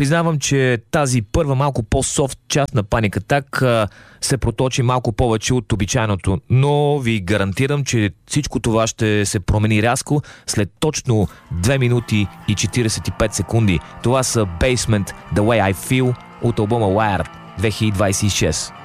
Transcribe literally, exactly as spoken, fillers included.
признавам, че тази първа малко по-софт част на Panic Attack се проточи малко повече от обичайното, но ви гарантирам, че всичко това ще се промени рязко след точно две минути и четиридесет и пет секунди. Това са Basement The Way I Feel от албума Wired две хиляди двадесет и шест.